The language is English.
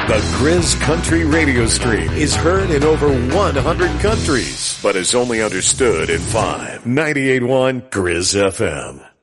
The Grizz Country radio stream is heard in over 100 countries, but is only understood in 5. 98.1 Grizz FM.